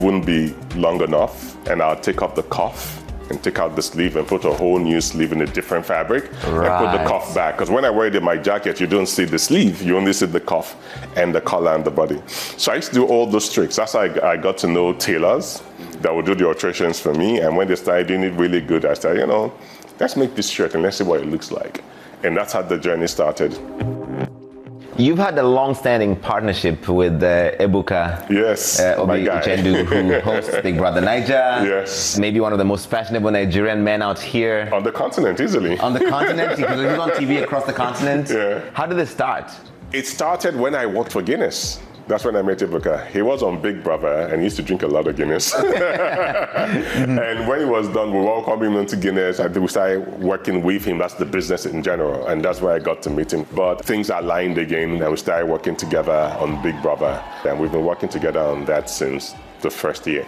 wouldn't be long enough, and I'll take off the cuff and take out the sleeve and put a whole new sleeve in a different fabric and put the cuff back. Because when I wear it in my jacket, you don't see the sleeve, you only see the cuff and the collar and the body. So I used to do all those tricks. That's how I got to know tailors that would do the alterations for me. And when they started doing it really good, I started, let's make this shirt and let's see what it looks like. And that's how the journey started. You've had a long-standing partnership with Ebuka. Yes, Obi Uchendu, who hosts Big Brother Naija. Yes. Maybe one of the most fashionable Nigerian men out here. On the continent, easily. On the continent, because he's on TV across the continent. Yeah. How did this start? It started when I worked for Guinness. That's when I met Ebuka. He was on Big Brother and he used to drink a lot of Guinness. And when he was done, we welcomed him into Guinness and we started working with him. That's the business in general. And that's where I got to meet him. But things aligned again and we started working together on Big Brother. And we've been working together on that since the first year.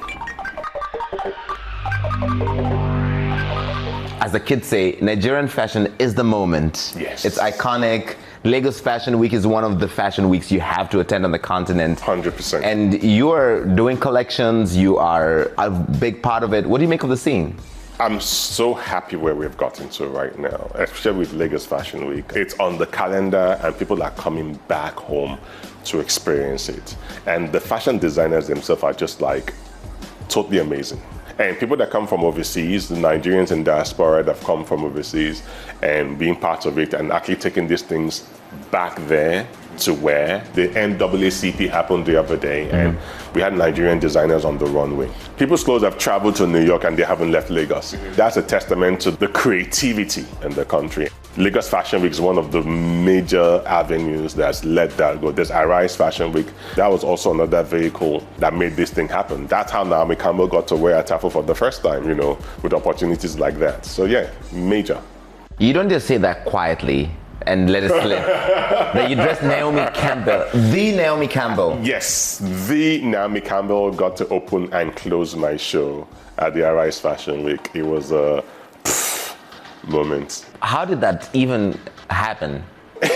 As the kids say, Nigerian fashion is the moment. Yes. It's iconic. Lagos Fashion Week is one of the fashion weeks you have to attend on the continent. 100%. And you are doing collections, you are a big part of it. What do you make of the scene? I'm so happy where we've gotten to right now, especially with Lagos Fashion Week. It's on the calendar and people are coming back home to experience it. And the fashion designers themselves are just like totally amazing. And people that come from overseas, the Nigerians in diaspora that have come from overseas and being part of it and actually taking these things back there to wear. The NAACP happened the other day and we had Nigerian designers on the runway. People's clothes have traveled to New York and they haven't left Lagos. That's a testament to the creativity in the country. Lagos Fashion Week is one of the major avenues that's let that go. There's Arise Fashion Week. That was also another vehicle that made this thing happen. That's how Naomi Campbell got to wear a taffel for the first time, with opportunities like that. So yeah, major. You don't just say that quietly and let it slip. That you dressed Naomi Campbell, the Naomi Campbell. Yes, the Naomi Campbell got to open and close my show at the Arise Fashion Week. It was a moment. How did that even happen?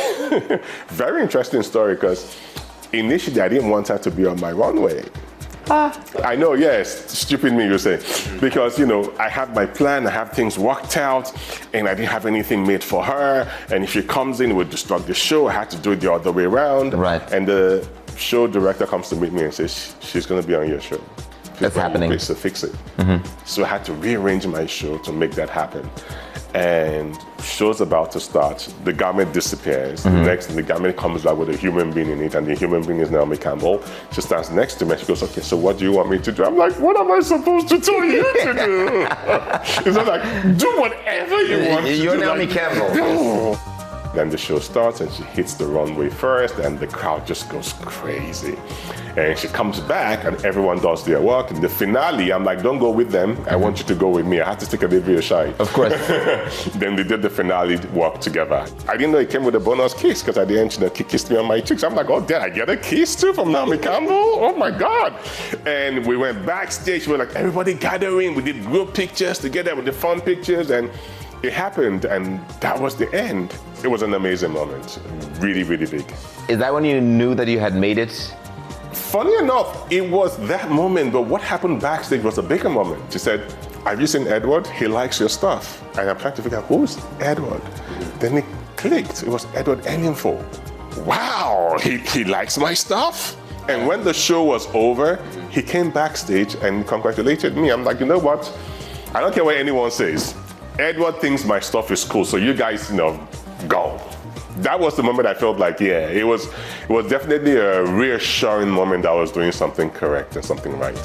Very interesting story because initially I didn't want her to be on my runway. I know, yes, stupid me, you say. Because, I have my plan, I have things worked out, and I didn't have anything made for her. And if she comes in, it would disrupt the show. I had to do it the other way around. Right. And the show director comes to meet me and says, she's going to be on your show. That's happening. Place to fix it. So I had to rearrange my show to make that happen. And show's about to start. The garment disappears. Next, the garment comes back with a human being in it, and the human being is Naomi Campbell. She stands next to me. She goes, "Okay, so what do you want me to do?" I'm like, "What am I supposed to tell you to do?" She's like, "Do whatever you want." You're Naomi Campbell. Then the show starts and she hits the runway first and the crowd just goes crazy. And she comes back and everyone does their work. In the finale, I'm like, don't go with them. I want you to go with me. I have to take a video shine. Of course. Then they did the finale work together. I didn't know it came with a bonus kiss because at the end, she kissed me on my cheeks. I'm like, oh, did I get a kiss too from Naomi Campbell? Oh my God. And we went backstage. We were like, everybody gathering. We did group pictures together with the fun pictures. And it happened, and that was the end. It was an amazing moment, really, really big. Is that when you knew that you had made it? Funny enough, it was that moment, but what happened backstage was a bigger moment. She said, have you seen Edward? He likes your stuff. And I'm trying to figure out, who's Edward? Then it clicked, it was Edward Enninful. Wow, he likes my stuff? And when the show was over, he came backstage and congratulated me. I'm like, you know what? I don't care what anyone says. Edward thinks my stuff is cool, so you guys, go. That was the moment I felt like, yeah, it was definitely a reassuring moment that I was doing something correct and something right.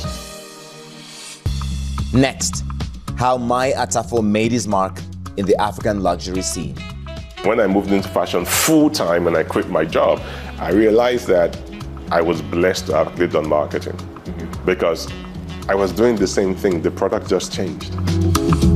Next, how Mai Atafo made his mark in the African luxury scene. When I moved into fashion full-time and I quit my job, I realized that I was blessed to have done marketing because I was doing the same thing. The product just changed.